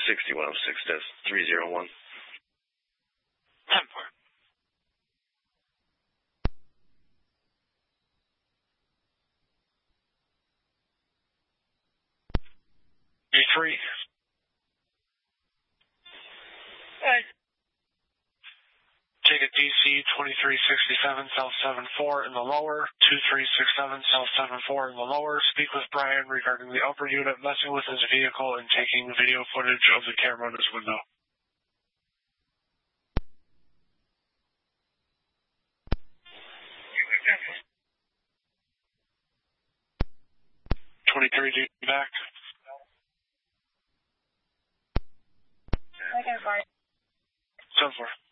6106-301. 10-4. B3. Hey. Ticket DC 2367 South 74 in the lower, 2367 South 74 in the lower. Speak with Brian regarding the upper unit messing with his vehicle and taking video footage of the camera in his window. $23, do you back? Okay, Brian. 10-4.